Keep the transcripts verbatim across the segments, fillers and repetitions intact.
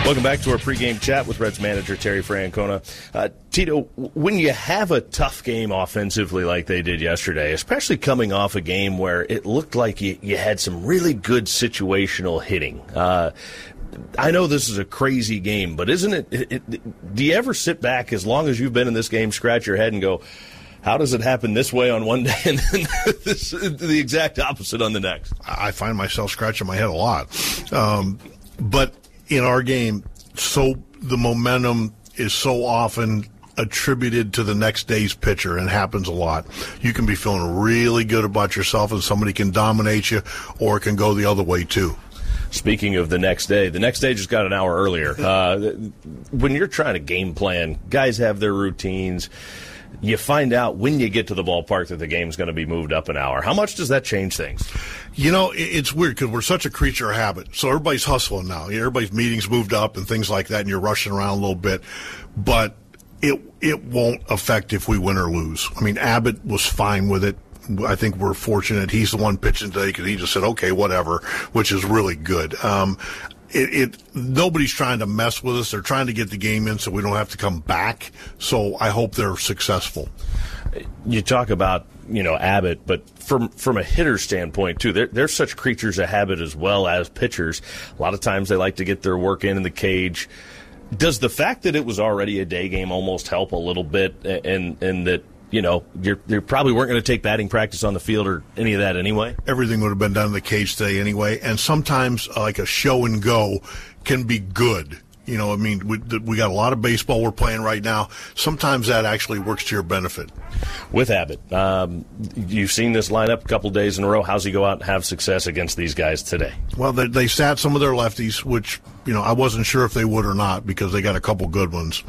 Welcome back to our pregame chat with Reds manager Terry Francona. Uh, Tito, when you have a tough game offensively like they did yesterday, especially coming off a game where it looked like you, you had some really good situational hitting, uh, I know this is a crazy game, but isn't it, it, it, do you ever sit back as long as you've been in this game, scratch your head and go, how does it happen this way on one day and then this, the exact opposite on the next? I find myself scratching my head a lot. Um, but in our game, so the momentum is so often attributed to the next day's pitcher and happens a lot. You can be feeling really good about yourself and somebody can dominate you, or it can go the other way too. Speaking of the next day, the next day just got an hour earlier. Uh, when you're trying to game plan, guys have their routines. You find out when you get to the ballpark that the game's going to be moved up an hour. How much does that change things? You know, it's weird because we're such a creature of habit. So everybody's hustling now. Everybody's meetings moved up and things like that, and you're rushing around a little bit. But it it won't affect if we win or lose. I mean, Abbott was fine with it. I think we're fortunate. He's the one pitching today because he just said, okay, whatever, which is really good. Um, It, it nobody's trying to mess with us. They're trying to get the game in so we don't have to come back. So I hope they're successful. You talk about, you know, Abbott, but from from a hitter standpoint too, they're they're such creatures of habit as well as pitchers. A lot of times they like to get their work in in the cage. Does the fact that it was already a day game almost help a little bit, and and that, you know, you're, you probably weren't going to take batting practice on the field or any of that anyway? Everything would have been done in the cage today anyway. And sometimes, uh, like a show and go can be good. You know, I mean, we, we got a lot of baseball we're playing right now. Sometimes that actually works to your benefit. With Abbott, um, you've seen this lineup a couple days in a row. How's he go out and have success against these guys today? Well, they, they sat some of their lefties, which, you know, I wasn't sure if they would or not because they got a couple good ones.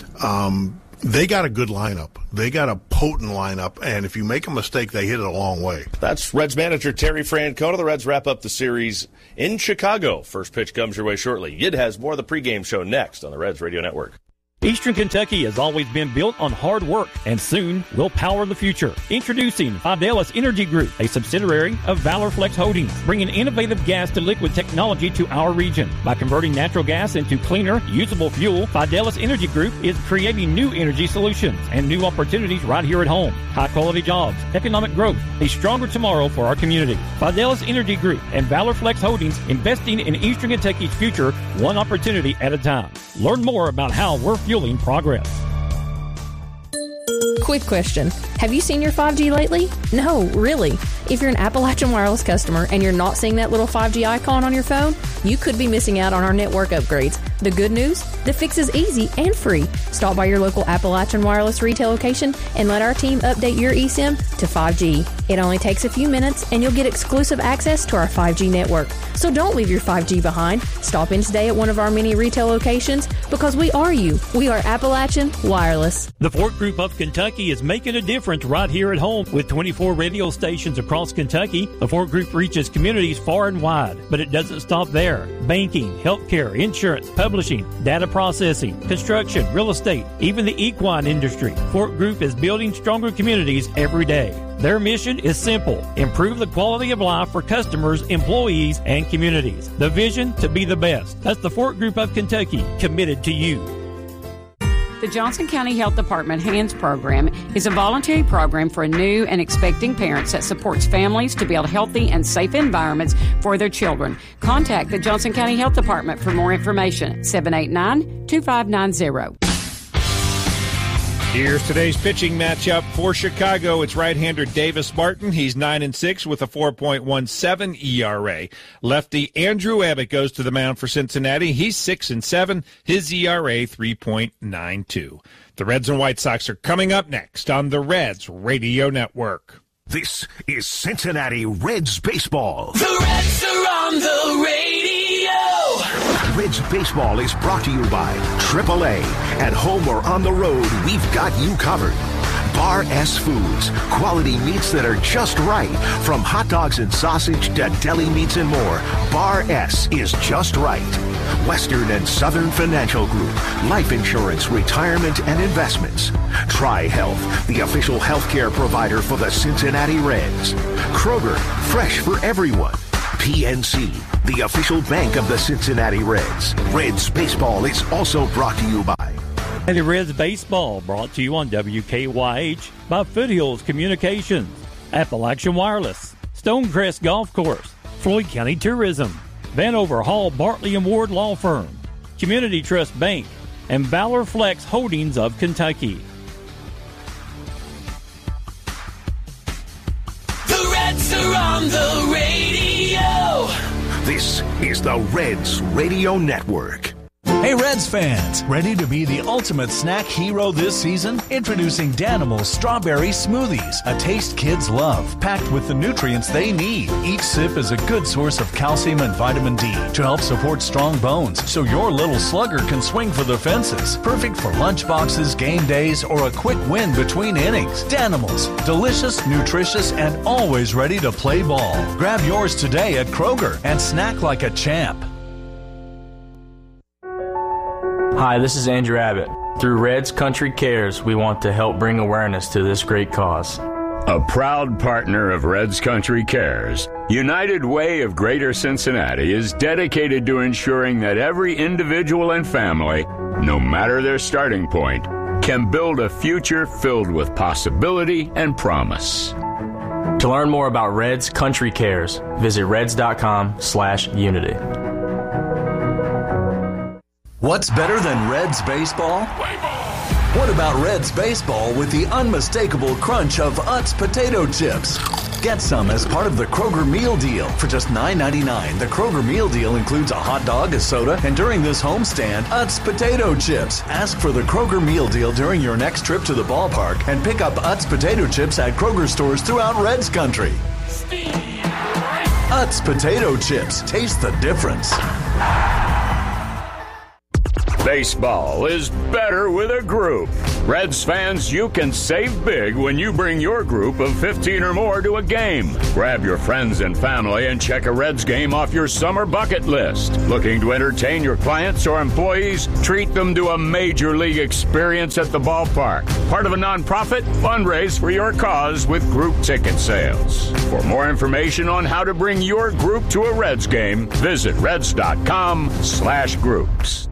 Um, They got a good lineup. They got a potent lineup, and if you make a mistake, they hit it a long way. That's Reds manager Terry Francona. The Reds wrap up the series in Chicago. First pitch comes your way shortly. Yid has more of the pregame show next on the Reds Radio Network. Eastern Kentucky has always been built on hard work, and soon will power the future. Introducing Fidelis Energy Group, a subsidiary of Valor Flex Holdings, bringing innovative gas to liquid technology to our region. By converting natural gas into cleaner, usable fuel, Fidelis Energy Group is creating new energy solutions and new opportunities right here at home. High-quality jobs, economic growth, a stronger tomorrow for our community. Fidelis Energy Group and Valor Flex Holdings, investing in Eastern Kentucky's future, one opportunity at a time. Learn more about how we're fueling progress. Quick question. Have you seen your five G lately? No, really. If you're an Appalachian Wireless customer and you're not seeing that little five G icon on your phone, you could be missing out on our network upgrades. The good news? The fix is easy and free. Stop by your local Appalachian Wireless retail location and let our team update your eSIM to five G. It only takes a few minutes and you'll get exclusive access to our five G network. So don't leave your five G behind. Stop in today at one of our many retail locations because we are you. We are Appalachian Wireless. The Fort Group of Kentucky is making a difference right here at home. With twenty-four radio stations across Kentucky, the Fort Group reaches communities far and wide. But it doesn't stop there. Banking, healthcare, insurance, publishing, data processing, construction, real estate, even the equine industry. Fort Group is building stronger communities every day. Their mission is simple: improve the quality of life for customers, employees, and communities. The vision to be the best. That's the Fort Group of Kentucky, committed to you. The Johnson County Health Department HANDS program is a voluntary program for new and expecting parents that supports families to build healthy and safe environments for their children. Contact the Johnson County Health Department for more information at seven eight nine, two five nine zero. Here's today's pitching matchup for Chicago. It's right-hander Davis Martin. He's nine and six with a four point one seven E R A. Lefty Andrew Abbott goes to the mound for Cincinnati. He's six and seven. His E R A three point nine two. The Reds and White Sox are coming up next on the Reds Radio Network. This is Cincinnati Reds baseball. The Reds are on the radio. Reds baseball is brought to you by triple A. At home or on the road, we've got you covered. Bar S Foods, quality meats that are just right. From hot dogs and sausage to deli meats and more, Bar S is just right. Western and Southern Financial Group, life insurance, retirement, and investments. Tri-Health, the official healthcare provider for the Cincinnati Reds. Kroger, fresh for everyone. P N C, the official bank of the Cincinnati Reds. Reds Baseball is also brought to you by And the Reds Baseball brought to you on W K Y H by Foothills Communications, Appalachian Wireless, Stonecrest Golf Course, Floyd County Tourism, Vanover Hall Bartley and Ward Law Firm, Community Trust Bank, and Valor Flex Holdings of Kentucky. The Reds are on the radio. This is the Reds Radio Network. Hey Reds fans, ready to be the ultimate snack hero this season? Introducing Danimals Strawberry Smoothies, a taste kids love, packed with the nutrients they need. Each sip is a good source of calcium and vitamin D to help support strong bones so your little slugger can swing for the fences. Perfect for lunch boxes, game days, or a quick win between innings. Danimals, delicious, nutritious, and always ready to play ball. Grab yours today at Kroger and snack like a champ. Hi, this is Andrew Abbott. Through Reds Country Cares, we want to help bring awareness to this great cause. A proud partner of Reds Country Cares, United Way of Greater Cincinnati is dedicated to ensuring that every individual and family, no matter their starting point, can build a future filled with possibility and promise. To learn more about Reds Country Cares, visit reds.com slash unity. What's better than Reds baseball? What about Reds baseball with the unmistakable crunch of Utz potato chips? Get some as part of the Kroger Meal Deal. For just nine ninety-nine, the Kroger Meal Deal includes a hot dog, a soda, and during this homestand, Utz potato chips. Ask for the Kroger Meal Deal during your next trip to the ballpark and pick up Utz potato chips at Kroger stores throughout Reds country. Utz potato chips. Taste the difference. Baseball is better with a group. Reds fans, you can save big when you bring your group of fifteen or more to a game. Grab your friends and family and check a Reds game off your summer bucket list. Looking to entertain your clients or employees? Treat them to a major league experience at the ballpark. Part of a nonprofit? Fundraise for your cause with group ticket sales. For more information on how to bring your group to a Reds game, visit reds.com slash groups.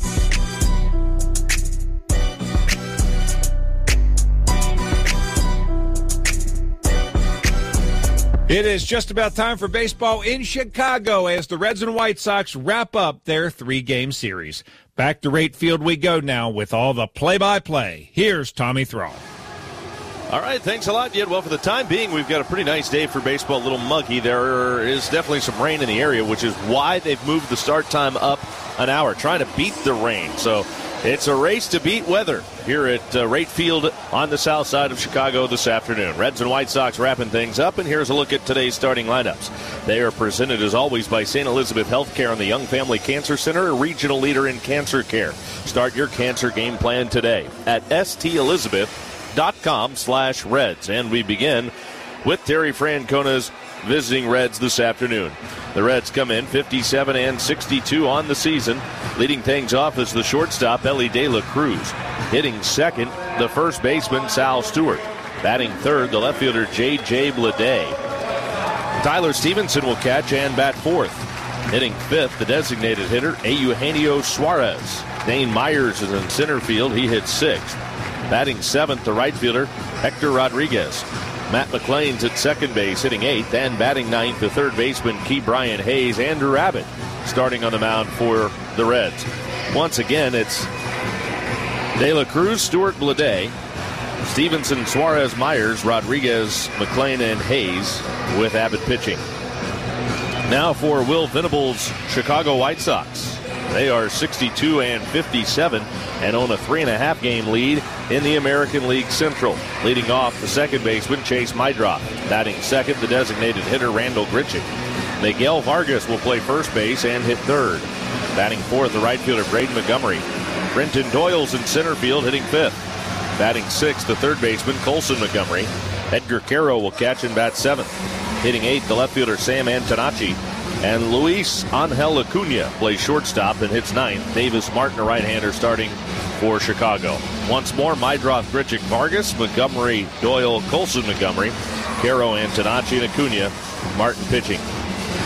It is just about time for baseball in Chicago as the Reds and White Sox wrap up their three-game series. Back to Rate Field we go now with all the play-by-play. Here's Tommy Thrall. All right, thanks a lot, Yed. Well, for the time being, we've got a pretty nice day for baseball, a little muggy. There is definitely some rain in the area, which is why they've moved the start time up an hour, trying to beat the rain. So it's a race to beat weather here at uh, Rate Field on the south side of Chicago this afternoon. Reds and White Sox wrapping things up, and here's a look at today's starting lineups. They are presented, as always, by Saint Elizabeth Healthcare and the Young Family Cancer Center, a regional leader in cancer care. Start your cancer game plan today at s t elizabeth dot com slash reds. And we begin with Terry Francona's visiting Reds this afternoon. The Reds come in fifty-seven and sixty-two on the season. Leading things off is the shortstop, Ellie De La Cruz. Hitting second, the first baseman, Sal Stewart. Batting third, the left fielder, J J Bleday. Tyler Stevenson will catch and bat fourth. Hitting fifth, the designated hitter, Eugenio Suarez. Dane Myers is in center field. He hits sixth. Batting seventh, the right fielder, Hector Rodriguez. Matt McClain's at second base, hitting eighth, and batting ninth, the third baseman, Key Brian Hayes. Andrew Abbott starting on the mound for the Reds. Once again, it's De La Cruz, Stewart, Bleday, Stevenson, Suarez, Myers, Rodriguez, McClain, and Hayes with Abbott pitching. Now for Will Venable's Chicago White Sox. They are sixty-two and fifty-seven and own a three and a half game lead in the American League Central. Leading off, the second baseman, Chase Mydroff. Batting second, the designated hitter, Randall Grichuk. Miguel Vargas will play first base and hit third. Batting fourth, the right fielder, Braden Montgomery. Brenton Doyle's in center field, hitting fifth. Batting sixth, the third baseman, Colson Montgomery. Edgar Caro will catch and bat seventh. Hitting eighth, the left fielder, Sam Antonacci. And Luis Angel Acuna plays shortstop and hits ninth. Davis Martin, a right-hander, starting for Chicago. Once more, Mydroff, Grichuk, Vargas, Montgomery, Doyle, Colson Montgomery, Caro, Antonacci, and Acuna. Martin pitching.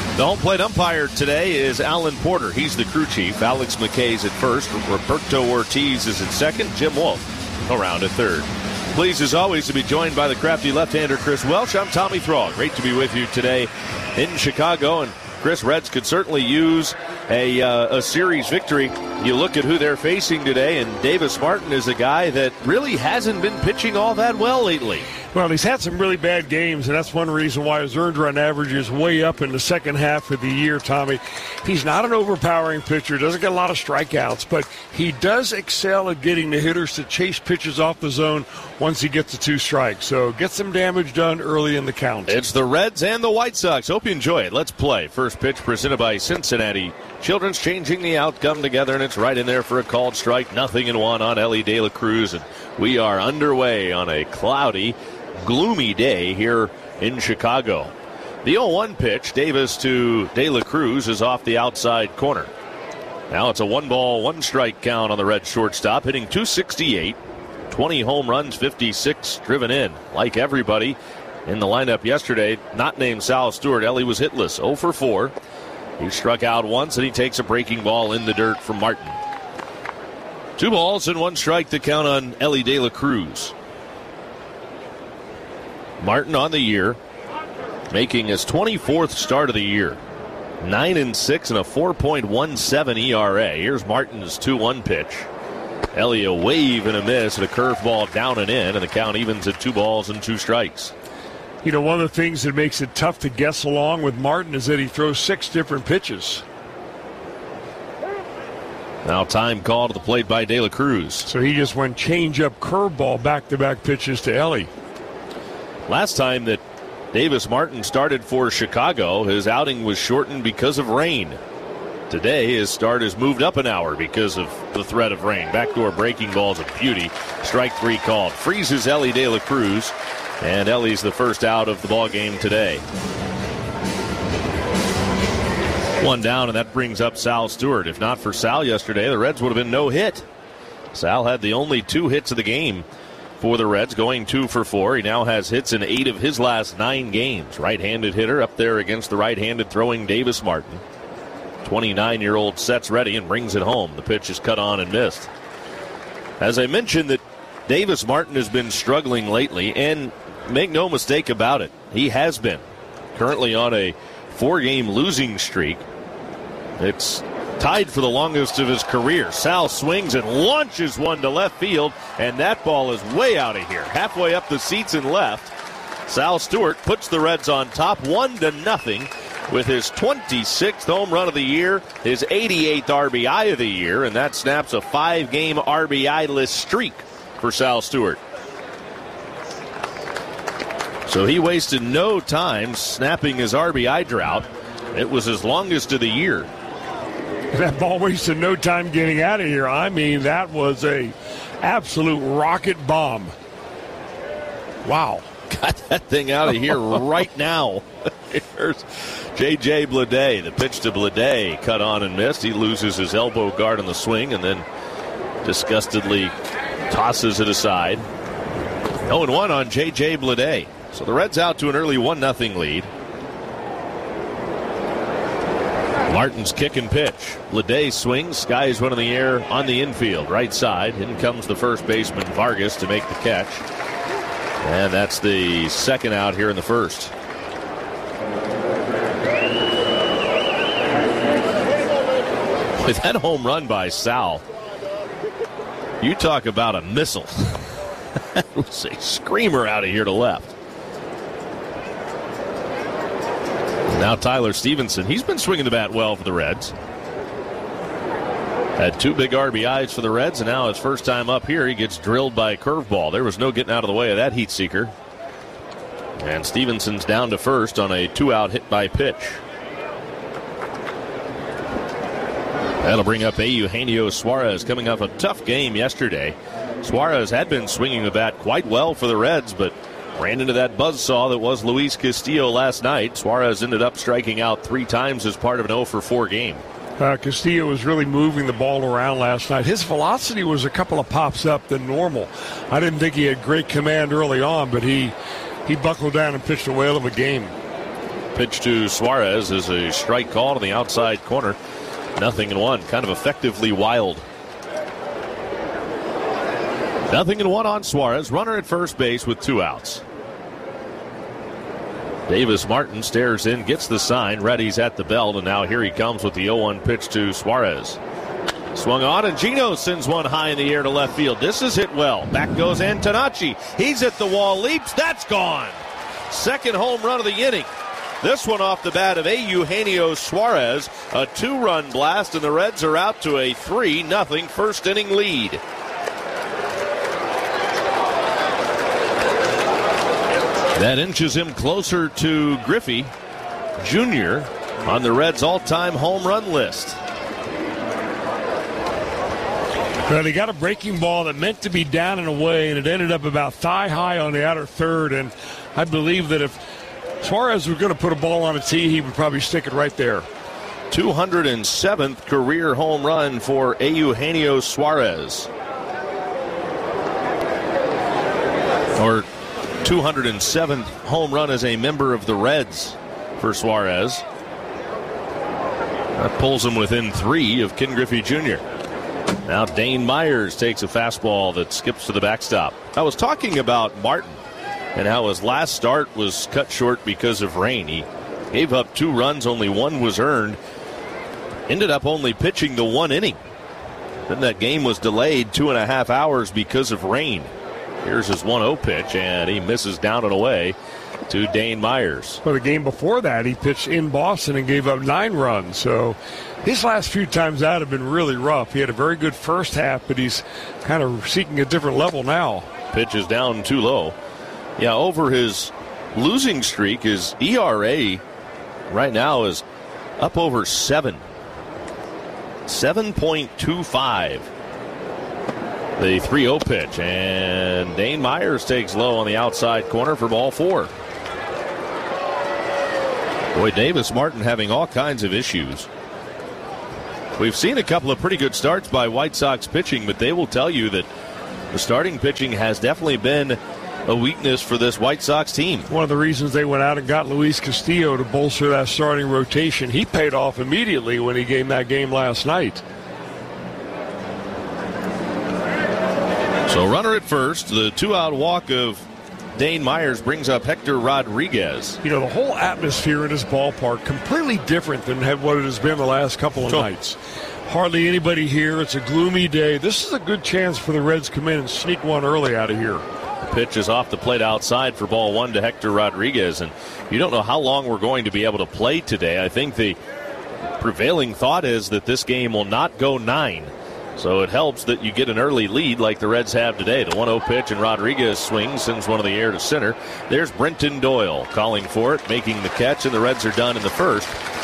The home plate umpire today is Alan Porter. He's the crew chief. Alex McKay's at first. Roberto Ortiz is at second. Jim Wolf around at third. Pleased, as always, to be joined by the crafty left-hander Chris Welsh. I'm Tommy Thrall. Great to be with you today in Chicago. And Chris, Reds could certainly use a, uh, a series victory. You look at who they're facing today, and Davis Martin is a guy that really hasn't been pitching all that well lately. Well, he's had some really bad games, and that's one reason why his earned run average is way up in the second half of the year, Tommy. He's not an overpowering pitcher, doesn't get a lot of strikeouts, but he does excel at getting the hitters to chase pitches off the zone once he gets the two strikes. So get some damage done early in the count. It's the Reds and the White Sox. Hope you enjoy it. Let's play. First pitch presented by Cincinnati Children's, changing the outcome together, and it's right in there for a called strike. Nothing in one on Elly De La Cruz, and we are underway on a cloudy, gloomy day here in Chicago. The oh one pitch, Davis to De La Cruz, is off the outside corner. Now it's a one ball, one strike count on the Red shortstop, hitting two sixty-eight, twenty home runs, fifty-six driven in. Like everybody in the lineup yesterday, not named Sal Stewart, Elly was hitless, oh for four. He struck out once, and he takes a breaking ball in the dirt from Martin. Two balls and one strike to count on Elly De La Cruz. Martin on the year, making his twenty-fourth start of the year. nine and six and a four point one seven E R A. Here's Martin's two one pitch. Elly a wave and a miss, and a curveball down and in, and the count evens at two balls and two strikes. You know, one of the things that makes it tough to guess along with Martin is that he throws six different pitches. Now time called to the plate by De La Cruz. So he just went change-up, curveball, back-to-back pitches to Elly. Last time that Davis Martin started for Chicago, his outing was shortened because of rain. Today, his start is moved up an hour because of the threat of rain. Backdoor breaking balls of beauty. Strike three called. Freezes Elly De La Cruz. And Elly's the first out of the ball game today. One down, and that brings up Sal Stewart. If not for Sal yesterday, the Reds would have been no hit. Sal had the only two hits of the game for the Reds, going two for four. He now has hits in eight of his last nine games. Right-handed hitter up there against the right-handed throwing Davis Martin. twenty-nine-year-old sets ready and brings it home. The pitch is cut on and missed. As I mentioned, that Davis Martin has been struggling lately, and make no mistake about it, he has been. Currently on a four-game losing streak. It's tied for the longest of his career. Sal swings and launches one to left field, and that ball is way out of here. Halfway up the seats and left. Sal Stewart puts the Reds on top one to nothing with his twenty-sixth home run of the year, his eighty-eighth R B I of the year, and that snaps a five-game R B I-less streak for Sal Stewart. So he wasted no time snapping his R B I drought. It was his longest of the year. That ball wasted no time getting out of here. I mean, that was a absolute rocket bomb. Wow. Got that thing out of here right now. Here's J J Bleday. The pitch to Bleday, cut on and missed. He loses his elbow guard on the swing and then disgustedly tosses it aside. oh and one on J J Bleday. So the Reds out to an early one nothing lead. Martin's kick and pitch. Bleday swings, skies one in the air on the infield, right side. In comes the first baseman, Vargas, to make the catch. And that's the second out here in the first. With that home run by Sal, you talk about a missile. That was a screamer out of here to left. Now Tyler Stevenson, he's been swinging the bat well for the Reds. Had two big R B Is for the Reds, and now his first time up here, he gets drilled by a curveball. There was no getting out of the way of that heat seeker. And Stevenson's down to first on a two-out hit by pitch. That'll bring up Eugenio Suarez, coming off a tough game yesterday. Suarez had been swinging the bat quite well for the Reds, but ran into that buzzsaw that was Luis Castillo last night. Suarez ended up striking out three times as part of an oh for four game. Uh, Castillo was really moving the ball around last night. His velocity was a couple of pops up than normal. I didn't think he had great command early on, but he he buckled down and pitched a whale of a game. Pitch to Suarez is a strike call to the outside corner. Nothing in one. Kind of effectively wild. Nothing in one on Suarez. Runner at first base with two outs. Davis Martin stares in, gets the sign. Reddy's at the belt, and now here he comes with the oh one pitch to Suarez. Swung on, and Gino sends one high in the air to left field. This is hit well. Back goes Antonacci. He's at the wall, leaps. That's gone. Second home run of the inning. This one off the bat of Eugenio Suarez. A two-run blast, and the Reds are out to a three nothing first inning lead. That inches him closer to Griffey Junior on the Reds' all-time home run list. Well, he got a breaking ball that meant to be down and away, and it ended up about thigh-high on the outer third. And I believe that if Suarez was going to put a ball on a tee, he would probably stick it right there. two hundred seventh career home run for Eugenio Suarez. Or two hundred seventh home run as a member of the Reds for Suarez. That pulls him within three of Ken Griffey Junior Now Dane Myers takes a fastball that skips to the backstop. I was talking about Martin and how his last start was cut short because of rain. He gave up two runs, only one was earned. Ended up only pitching the one inning. Then that game was delayed two and a half hours because of rain. Here's his one oh pitch, and he misses down and away to Dane Myers. Well, the game before that, he pitched in Boston and gave up nine runs. So his last few times out have been really rough. He had a very good first half, but he's kind of seeking a different level now. Pitch is down too low. Yeah, over his losing streak, his E R A right now is up over seven. seven point two five. The three oh pitch, and Dane Myers takes low on the outside corner for ball four. Boy, Davis Martin having all kinds of issues. We've seen a couple of pretty good starts by White Sox pitching, but they will tell you that the starting pitching has definitely been a weakness for this White Sox team. One of the reasons they went out and got Luis Castillo to bolster that starting rotation. He paid off immediately when he gave that game last night. So runner at first, the two-out walk of Dane Myers brings up Hector Rodriguez. You know, the whole atmosphere in this ballpark completely different than what it has been the last couple of sure. nights. Hardly anybody here. It's a gloomy day. This is a good chance for the Reds to come in and sneak one early out of here. The pitch is off the plate outside for ball one to Hector Rodriguez, and you don't know how long we're going to be able to play today. I think the prevailing thought is that this game will not go nine. So it helps that you get an early lead like the Reds have today. The one oh pitch, and Rodriguez swings, sends one in the air to center. There's Brenton Doyle calling for it, making the catch, and the Reds are done in the first.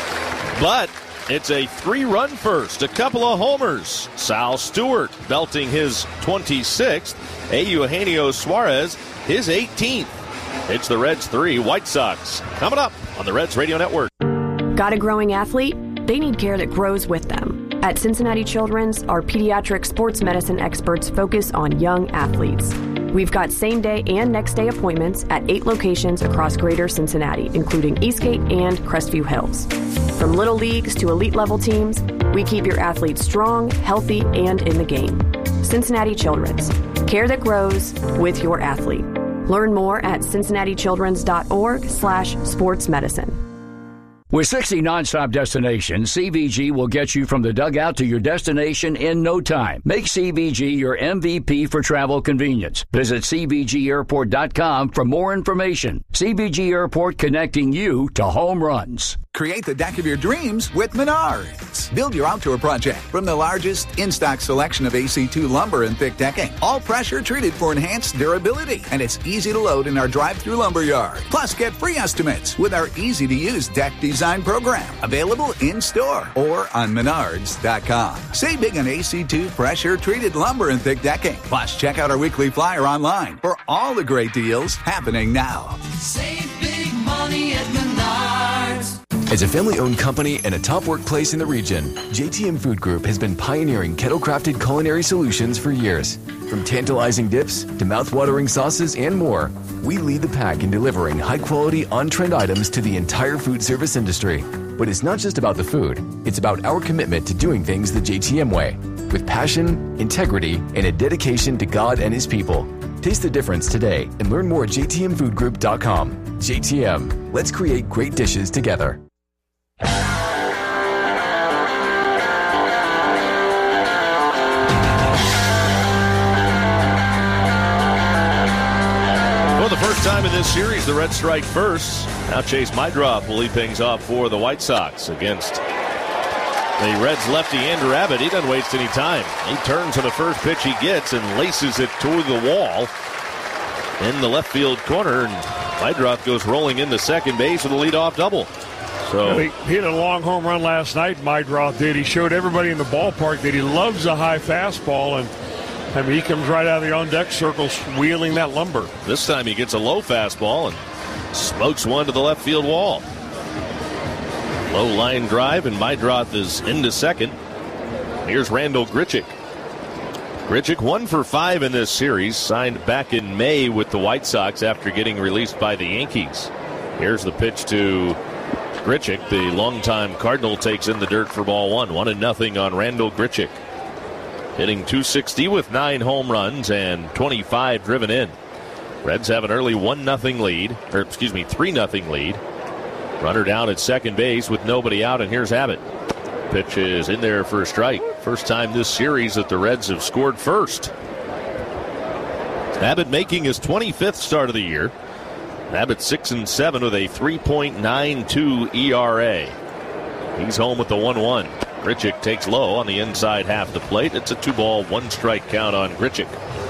But it's a three-run first, a couple of homers. Sal Stewart belting his twenty-sixth. Eugenio Suarez, his eighteenth. It's the Reds three, White Sox. Coming up on the Reds Radio Network. Got a growing athlete? They need care that grows with them. At Cincinnati Children's, our pediatric sports medicine experts focus on young athletes. We've got same-day and next-day appointments at eight locations across greater Cincinnati, including Eastgate and Crestview Hills. From little leagues to elite-level teams, we keep your athletes strong, healthy, and in the game. Cincinnati Children's. Care that grows with your athlete. Learn more at cincinnatichildrens.org slash sports medicine. With sixty nonstop destinations, C V G will get you from the dugout to your destination in no time. Make C V G your M V P for travel convenience. Visit C V G airport dot com for more information. C V G Airport, connecting you to home runs. Create the deck of your dreams with Menards. Build your outdoor project from the largest in-stock selection of A C two lumber and thick decking. All pressure treated for enhanced durability. And it's easy to load in our drive-through lumber yard. Plus, get free estimates with our easy-to-use deck design program. Available in-store or on Menards dot com. Save big on A C two pressure-treated lumber and thick decking. Plus, check out our weekly flyer online for all the great deals happening now. Save big money at Menards. As a family-owned company and a top workplace in the region, J T M Food Group has been pioneering kettle-crafted culinary solutions for years. From tantalizing dips to mouth-watering sauces and more, we lead the pack in delivering high-quality, on-trend items to the entire food service industry. But it's not just about the food. It's about our commitment to doing things the J T M way, with passion, integrity, and a dedication to God and His people. Taste the difference today and learn more at j t m food group dot com. J T M, let's create great dishes together. For the first time in this series, the Reds strike first. Now Chase Meidroth will lead things off for the White Sox against the Reds lefty Andrew Abbott. He doesn't waste any time. He turns on the first pitch he gets and laces it toward the wall in the left field corner. And Meidroth goes rolling into second base with a leadoff double. So he hit a long home run last night, Meidroth did. He showed everybody in the ballpark that he loves a high fastball, and I mean, he comes right out of the on-deck circle wheeling that lumber. This time he gets a low fastball and smokes one to the left field wall. Low line drive, and Meidroth is into second. Here's Randall Grichuk. Grichuk one for five in this series, signed back in May with the White Sox after getting released by the Yankees. Here's the pitch to Grichuk. The longtime Cardinal takes in the dirt for ball one. One and nothing on Randall Grichuk. Hitting two sixty with nine home runs and twenty-five driven in. Reds have an early one nothing lead, or excuse me, three nothing lead. Runner down at second base with nobody out, and here's Abbott. Pitch is in there for a strike. First time this series that the Reds have scored first. Abbott making his twenty-fifth start of the year. Abbott six and seven with a three point nine two E R A. He's home with the one one. Grichuk takes low on the inside half the plate. It's a two ball, one strike count on Grichuk.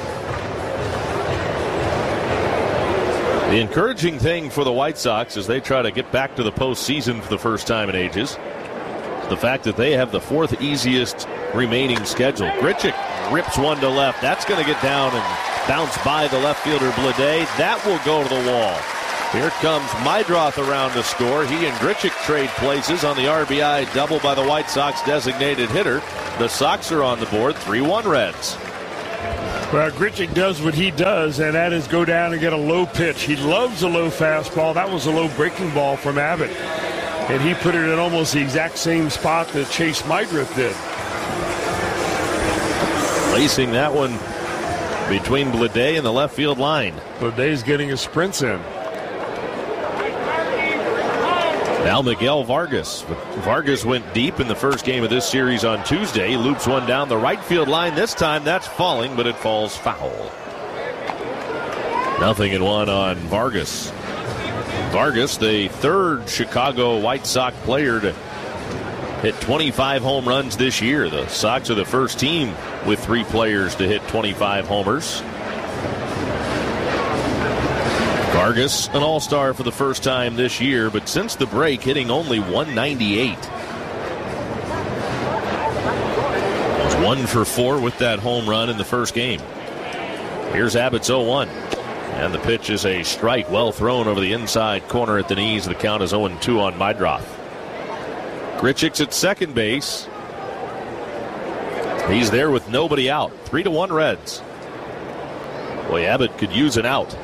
The encouraging thing for the White Sox as they try to get back to the postseason for the first time in ages, the fact that they have the fourth easiest remaining schedule. Grichuk rips one to left. That's going to get down and bounce by the left fielder Bleday. That will go to the wall. Here comes Meidroth around to score. He and Grichuk trade places on the R B I double by the White Sox designated hitter. The Sox are on the board, three one Reds. Well, Grichuk does what he does, and that is go down and get a low pitch. He loves a low fastball. That was a low breaking ball from Abbott, and he put it in almost the exact same spot that Chase Meidroth did. Placing that one between Bleday and the left field line. Bleday's getting his sprints in. Now Miguel Vargas. Vargas went deep in the first game of this series on Tuesday. He loops one down the right field line. This time that's falling, but it falls foul. Nothing in one on Vargas. Vargas, the third Chicago White Sox player to hit twenty-five home runs this year. The Sox are the first team with three players to hit twenty-five homers. Vargas, an all-star for the first time this year, but since the break, hitting only one ninety-eight. Was one for four with that home run in the first game. Here's Abbott's oh one. And the pitch is a strike, well thrown over the inside corner at the knees. The count is oh two on Meidroth. Grichuk's at second base. He's there with nobody out. three to one Reds. Boy, Abbott could use an out.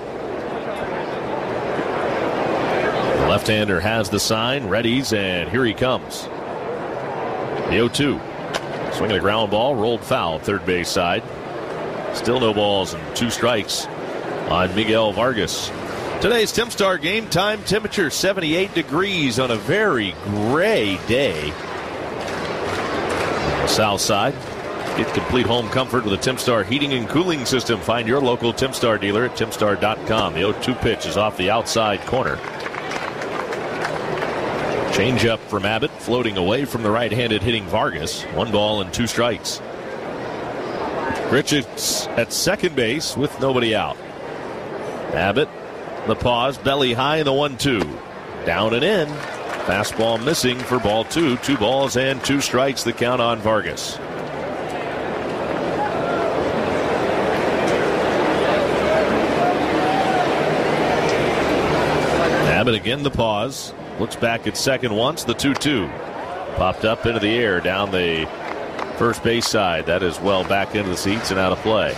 The left-hander has the sign, readies, and here he comes. The oh two. Swinging a ground ball, rolled foul, third base side. Still no balls and two strikes on Miguel Vargas. Today's Timstar game time temperature seventy-eight degrees on a very gray day. On the south side. Get complete home comfort with a Timstar heating and cooling system. Find your local Timstar dealer at timstar dot com. The oh two pitch is off the outside corner. Change up from Abbott, floating away from the right-handed hitting Vargas. One ball and two strikes. Grichuk's at second base with nobody out. Abbott, the pause, belly high in the one two. Down and in. Fastball missing for ball two. Two balls and two strikes, the count on Vargas. Abbott again the pause. Looks back at second once. The two two. Popped up into the air down the first base side. That is well back into the seats and out of play.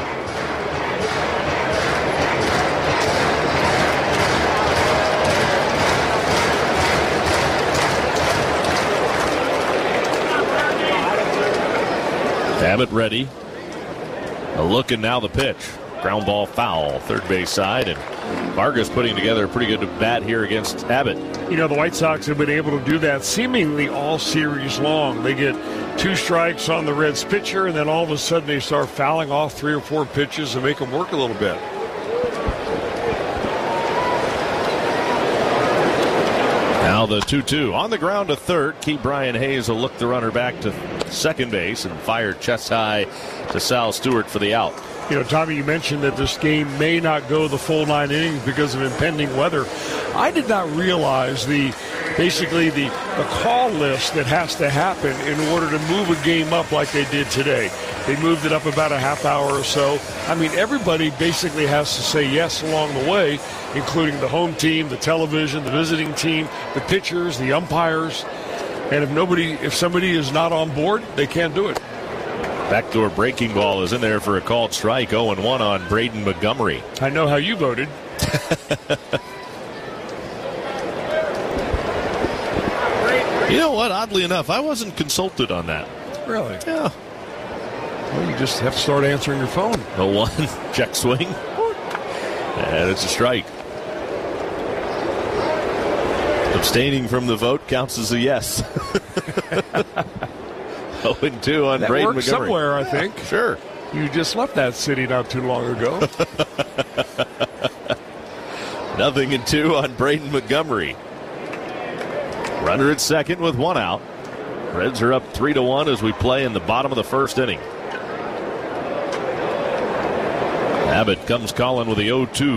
Abbott ready. A look, and now the pitch. Ground ball foul, third base side, and Vargas putting together a pretty good bat here against Abbott. You know, the White Sox have been able to do that seemingly all series long. They get two strikes on the Reds pitcher, and then all of a sudden they start fouling off three or four pitches and make them work a little bit. Now the two two. On the ground to third. Keep Brian Hayes will look the runner back to second base and fire chest high to Sal Stewart for the out. You know, Tommy, you mentioned that this game may not go the full nine innings because of impending weather. I did not realize the basically the, the call list that has to happen in order to move a game up like they did today. They moved it up about a half hour or so. I mean, everybody basically has to say yes along the way, including the home team, the television, the visiting team, the pitchers, the umpires. And if nobody, if somebody is not on board, they can't do it. Backdoor breaking ball is in there for a called strike. oh and one on Braden Montgomery. I know how you voted. You know what? Oddly enough, I wasn't consulted on that. Really? Yeah. Well, you just have to start answering your phone. oh one, check swing. And it's a strike. Abstaining from the vote counts as a yes. oh and two on that Braden works Montgomery. Somewhere, I think. Yeah, sure. You just left that city not too long ago. Nothing and two on Braden Montgomery. Runner at second with one out. Reds are up three to one as we play in the bottom of the first inning. Abbott comes calling with the oh two.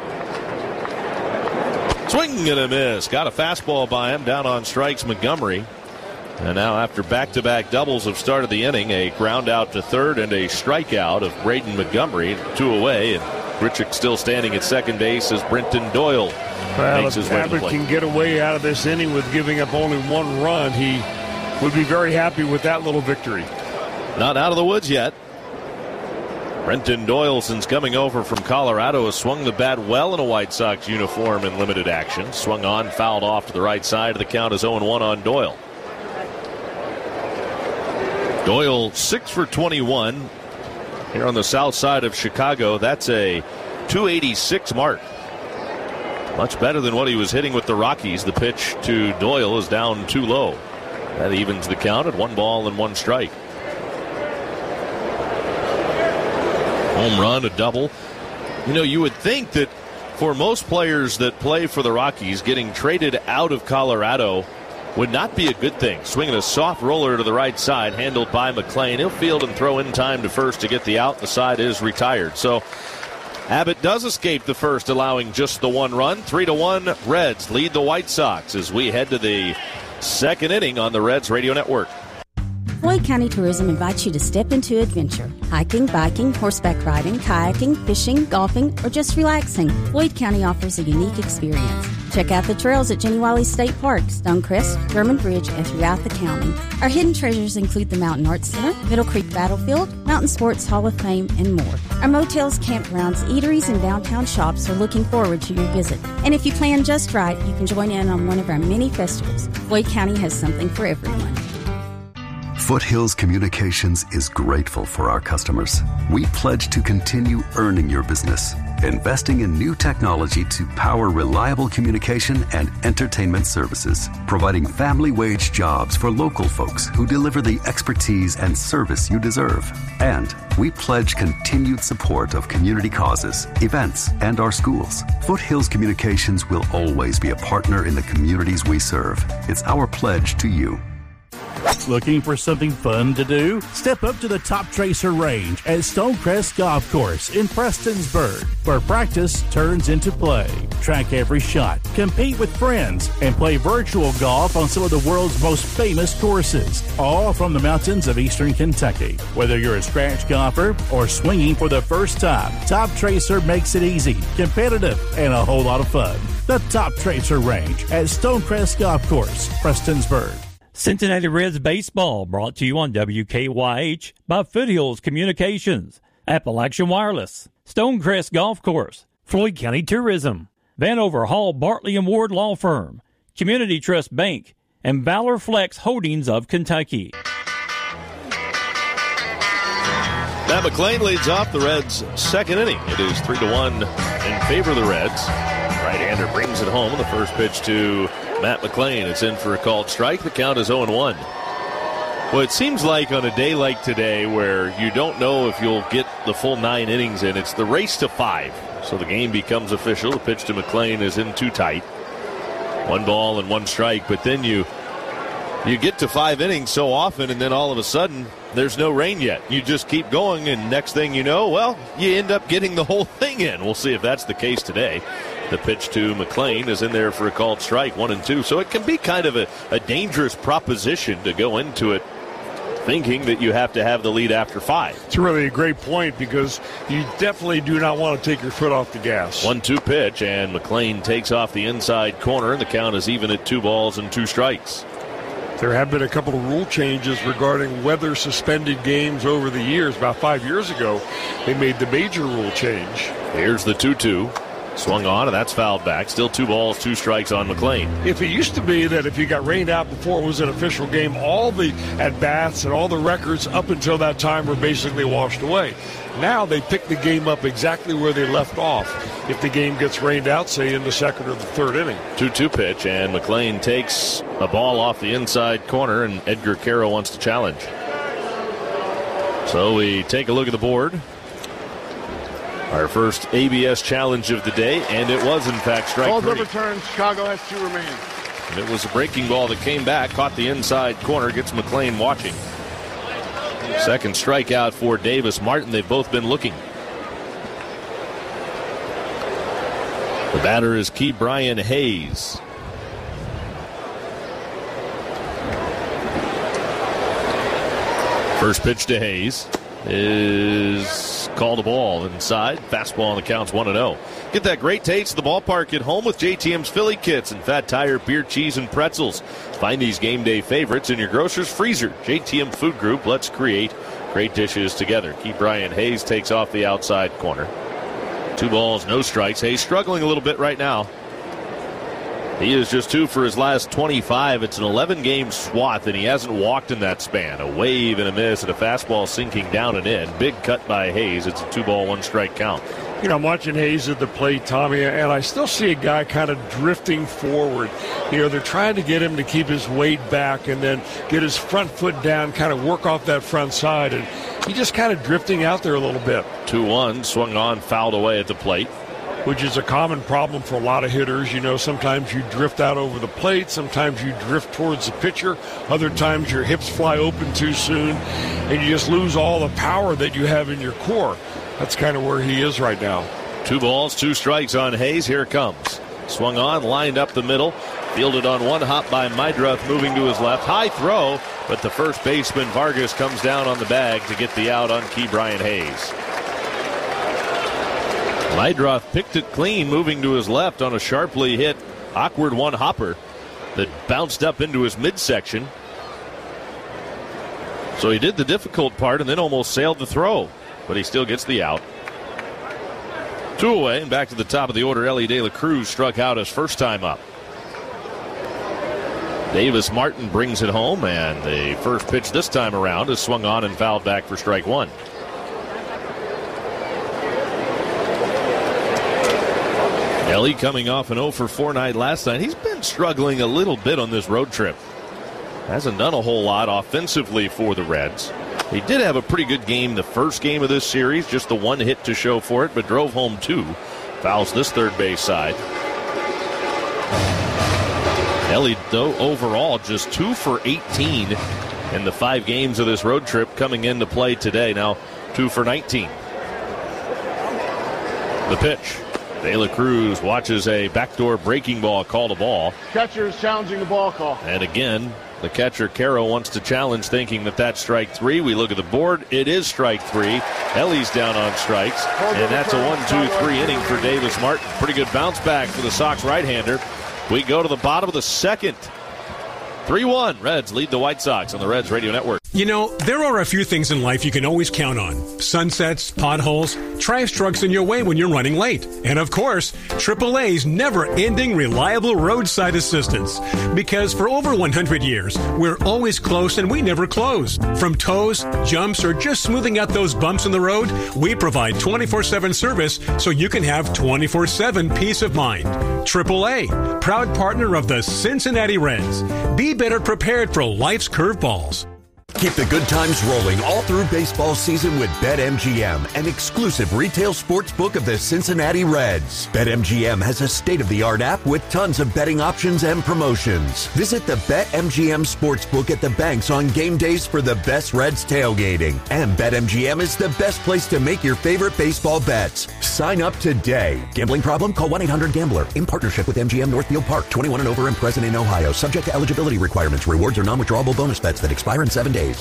Swing and a miss. Got a fastball by him down on strikes Montgomery. And now after back-to-back doubles have started the inning, a ground out to third and a strikeout of Braden Montgomery. Two away, and Grichuk still standing at second base as Brenton Doyle well, makes his if way to the Abbott plate. can get away out of this inning with giving up only one run, he would be very happy with that little victory. Not out of the woods yet. Brenton Doyle, since coming over from Colorado, has swung the bat well in a White Sox uniform in limited action. Swung on, fouled off to the right side. The count is oh and one on Doyle. Doyle six for twenty-one here on the south side of Chicago. That's a two eighty-six mark. Much better than what he was hitting with the Rockies. The pitch to Doyle is down too low. That evens the count at one ball and one strike. Home run, a double. You know, you would think that for most players that play for the Rockies, getting traded out of Colorado would not be a good thing. Swinging a soft roller to the right side, handled by McClain. He'll field and throw in time to first to get the out. The side is retired. So Abbott does escape the first, allowing just the one run. Three to one, Reds lead the White Sox as we head to the second inning on the Reds Radio Network. Floyd County Tourism invites you to step into adventure. Hiking, biking, horseback riding, kayaking, fishing, golfing, or just relaxing. Floyd County offers a unique experience. Check out the trails at Jenny Wiley State Park, Stonecrest, German Bridge, and throughout the county. Our hidden treasures include the Mountain Arts Center, Middle Creek Battlefield, Mountain Sports Hall of Fame, and more. Our motels, campgrounds, eateries, and downtown shops are looking forward to your visit. And if you plan just right, you can join in on one of our many festivals. Floyd County has something for everyone. Foothills Communications is grateful for our customers. We pledge to continue earning your business, investing in new technology to power reliable communication and entertainment services, providing family wage jobs for local folks who deliver the expertise and service you deserve. And we pledge continued support of community causes, events, and our schools. Foothills Communications will always be a partner in the communities we serve. It's our pledge to you. Looking for something fun to do? Step up to the Top Tracer Range at Stonecrest Golf Course in Prestonsburg, where practice turns into play. Track every shot, compete with friends, and play virtual golf on some of the world's most famous courses, all from the mountains of eastern Kentucky. Whether you're a scratch golfer or swinging for the first time, Top Tracer makes it easy, competitive, and a whole lot of fun. The Top Tracer Range at Stonecrest Golf Course, Prestonsburg. Cincinnati Reds baseball brought to you on W K Y H by Foothills Communications, Appalachian Wireless, Stonecrest Golf Course, Floyd County Tourism, Vanover Hall Bartley and Ward Law Firm, Community Trust Bank, and Valor Flex Holdings of Kentucky. Matt McClain leads off the Reds' second inning. It is three to one in favor of the Reds. Right-hander brings it home. The first pitch to Matt McClain. It's in for a called strike. The count is oh and one. Well, it seems like on a day like today where you don't know if you'll get the full nine innings in, it's the race to five. So the game becomes official. The pitch to McClain is in too tight. One ball and one strike, but then you you get to five innings so often, and then all of a sudden there's no rain yet. You just keep going, and next thing you know, well, you end up getting the whole thing in. We'll see if that's the case today. The pitch to McClain is in there for a called strike, one and two. So it can be kind of a, a dangerous proposition to go into it thinking that you have to have the lead after five. It's really a great point because you definitely do not want to take your foot off the gas. one two pitch, and McClain takes off the inside corner, and the count is even at two balls and two strikes. There have been a couple of rule changes regarding weather-suspended games over the years. About five years ago, they made the major rule change. Here's the two two. Swung on, and that's fouled back. Still two balls, two strikes on McClain. If it used to be that if you got rained out before it was an official game, all the at-bats and all the records up until that time were basically washed away. Now they pick the game up exactly where they left off if the game gets rained out, say, in the second or the third inning. two two pitch, and McClain takes a ball off the inside corner, and Edgar Carroll wants to challenge. So we take a look at the board. Our first A B S challenge of the day, and it was, in fact, strike Ball's three. overturned. Chicago has two remaining. And it was a breaking ball that came back, caught the inside corner, gets McClain watching. Second strikeout for Davis Martin. They've both been looking. The batter is Key Brian Hayes. First pitch to Hayes is called a ball inside. Fastball on the count's one and oh. Get that great taste of the ballpark at home with J T M's Philly Kits and Fat Tire beer, cheese, and pretzels. Find these game day favorites in your grocer's freezer. J T M Food Group, let's create great dishes together. Keep Brian Hayes takes off the outside corner. Two balls, no strikes. Hayes struggling a little bit right now. He is just two for his last twenty-five. It's an eleven-game swath, and he hasn't walked in that span. A wave and a miss, and a fastball sinking down and in. Big cut by Hayes. It's a two-ball, one-strike count. You know, I'm watching Hayes at the plate, Tommy, and I still see a guy kind of drifting forward. You know, they're trying to get him to keep his weight back and then get his front foot down, kind of work off that front side, and he's just kind of drifting out there a little bit. two one, swung on, fouled away at the plate. Which is a common problem for a lot of hitters. You know, sometimes you drift out over the plate, sometimes you drift towards the pitcher, other times your hips fly open too soon, and you just lose all the power that you have in your core. That's kind of where he is right now. Two balls, two strikes on Hayes. Here it comes. Swung on, lined up the middle, fielded on one hop by Mydruth, moving to his left. High throw, but the first baseman, Vargas, comes down on the bag to get the out on Key Brian Hayes. Mydruth picked it clean, moving to his left on a sharply hit, awkward one-hopper that bounced up into his midsection. So he did the difficult part and then almost sailed the throw, but he still gets the out. Two away, and back to the top of the order, Ellie De La Cruz struck out his first time up. Davis Martin brings it home, and the first pitch this time around is swung on and fouled back for strike one. Ellie coming off an oh for four night last night. He's been struggling a little bit on this road trip. Hasn't done a whole lot offensively for the Reds. He did have a pretty good game the first game of this series, just the one hit to show for it, but drove home two. Fouls this third base side. Ellie, though, overall just two for eighteen in the five games of this road trip coming into play today. Now two for nineteen. The pitch. De La Cruz watches a backdoor breaking ball called a ball. Catcher is challenging the ball call. And again, the catcher, Caro, wants to challenge, thinking that that's strike three. We look at the board. It is strike three. Ellie's down on strikes. And that's a one two three inning for Davis Martin. Pretty good bounce back for the Sox right-hander. We go to the bottom of the second. three one. Reds lead the White Sox on the Reds Radio Network. You know, there are a few things in life you can always count on. Sunsets, potholes, trash trucks in your way when you're running late. And of course, triple A's never-ending reliable roadside assistance. Because for over one hundred years, we're always close and we never close. From tows, jumps, or just smoothing out those bumps in the road, we provide twenty-four seven service so you can have twenty-four seven peace of mind. triple A, proud partner of the Cincinnati Reds. Be better prepared for life's curveballs. Keep the good times rolling all through baseball season with BetMGM, an exclusive retail sports book of the Cincinnati Reds. BetMGM has a state-of-the-art app with tons of betting options and promotions. Visit the BetMGM Sportsbook at the banks on game days for the best Reds tailgating. And BetMGM is the best place to make your favorite baseball bets. Sign up today. Gambling problem? Call one eight hundred gambler. In partnership with M G M Northfield Park. twenty-one and over and present in Ohio. Subject to eligibility requirements. Rewards are non-withdrawable bonus bets that expire in seven days.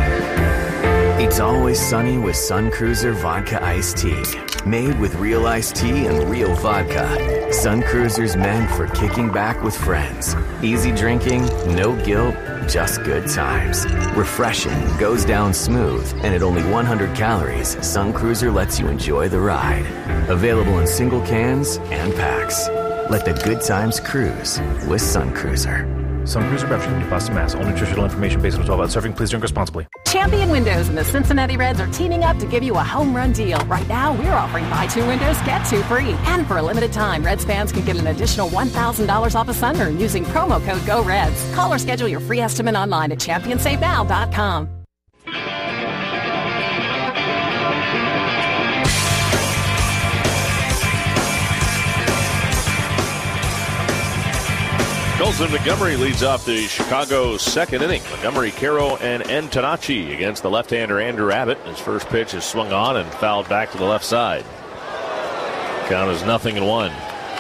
It's always sunny with Sun Cruiser Vodka Iced Tea. Made with real iced tea and real vodka. Sun Cruiser's meant for kicking back with friends. Easy drinking, no guilt, just good times. Refreshing, goes down smooth, and at only one hundred calories, Sun Cruiser lets you enjoy the ride. Available in single cans and packs. Let the good times cruise with Sun Cruiser. Sun Cruiser Beverage Company, Boston, Mass. All nutritional information based on twelve hours serving. Please drink responsibly. Champion Windows and the Cincinnati Reds are teaming up to give you a home run deal. Right now, we're offering buy two windows, get two free. And for a limited time, Reds fans can get an additional one thousand dollars off a sunroom using promo code GOREDS. Call or schedule your free estimate online at champion save now dot com. Colson Montgomery leads off the Chicago second inning. Montgomery, Caro, and Antonacci against the left-hander Andrew Abbott. His first pitch is swung on and fouled back to the left side. Count is nothing and one.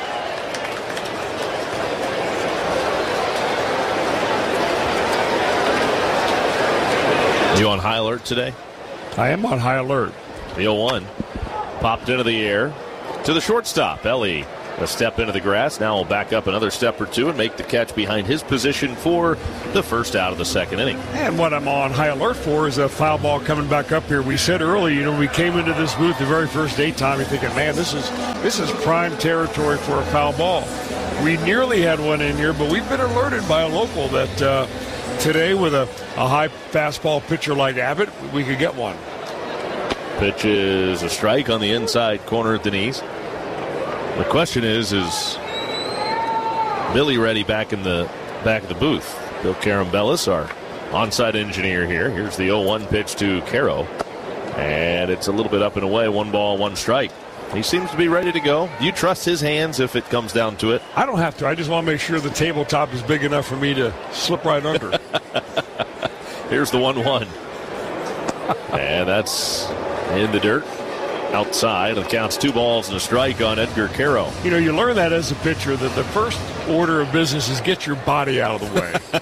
You on high alert today? I am on high alert. The oh one popped into the air to the shortstop. Ellie a step into the grass. Now will back up another step or two and make the catch behind his position for the first out of the second inning. And what I'm on high alert for is a foul ball coming back up here. We said earlier, you know, we came into this booth the very first day, Tommy, thinking, man, this is this is prime territory for a foul ball. We nearly had one in here, but we've been alerted by a local that uh, today with a, a high fastball pitcher like Abbott, we could get one. Pitch is a strike on the inside corner of Denise. The question is, is Billy ready back in the back of the booth? Bill Carambellis, our on-site engineer here. Here's the oh one pitch to Caro. And it's a little bit up and away. One ball, one strike. He seems to be ready to go. Do you trust his hands if it comes down to it? I don't have to. I just want to make sure the tabletop is big enough for me to slip right under. Here's the one one. And that's in the dirt. Outside, it counts two balls and a strike on Edgar Caro. You know, you learn that as a pitcher, that the first order of business is get your body out of the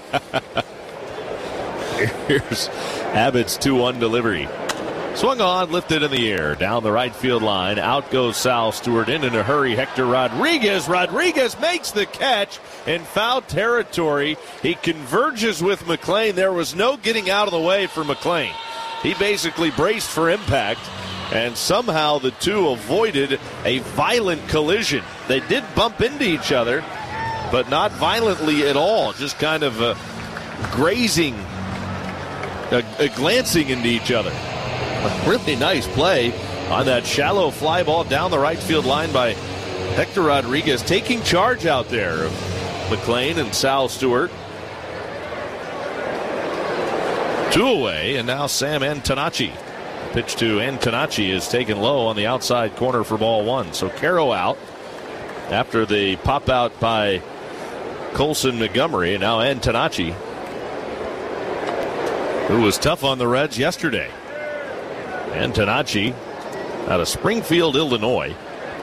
way. Here's Abbott's two one delivery. Swung on, lifted in the air, down the right field line. Out goes Sal Stewart, in in a hurry. Hector Rodriguez. Rodriguez makes the catch in foul territory. He converges with McLean. There was no getting out of the way for McLean. He basically braced for impact. And somehow the two avoided a violent collision. They did bump into each other, but not violently at all. Just kind of uh, grazing, uh, uh, glancing into each other. A really nice play on that shallow fly ball down the right field line by Hector Rodriguez, taking charge out there of McLean and Sal Stewart. Two away, and now Sam Antonacci. Pitch to Antonacci is taken low on the outside corner for ball one. So Caro out after the pop out by Colson Montgomery. And now Antonacci. who was tough on the Reds yesterday. Antonacci out of Springfield, Illinois.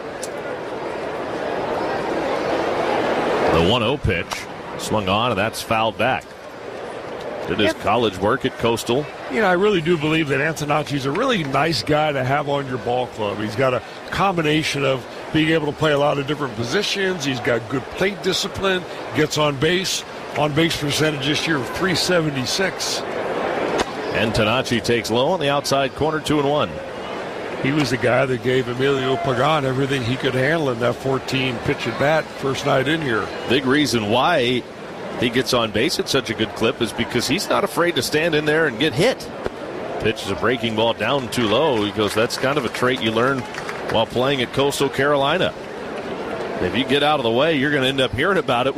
The one oh pitch swung on, and that's fouled back. Did his college work at Coastal. You know, I really do believe that Antonacci's a really nice guy to have on your ball club. He's got a combination of being able to play a lot of different positions. He's got good plate discipline, gets on base. On base percentage this year of three seventy-six. Antonacci takes low on the outside corner, two and one. He was the guy that gave Emilio Pagan everything he could handle in that fourteen pitch at bat first night in here. Big reason why he gets on base at such a good clip is because he's not afraid to stand in there and get hit. Pitches a breaking ball down too low. He goes, that's kind of a trait you learn while playing at Coastal Carolina. If you get out of the way, you're going to end up hearing about it